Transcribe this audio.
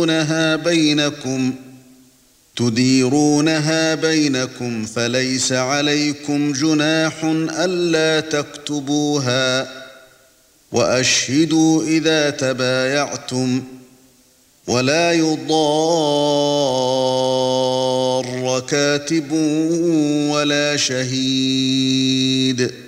تديرونها بينكم فليس عليكم جناح ألا تكتبوها وأشهدوا إذا تبايعتم ولا يضار كاتب ولا شهيد